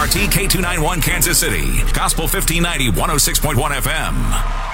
KCRT K291 Kansas City. Gospel 1590 106.1 FM.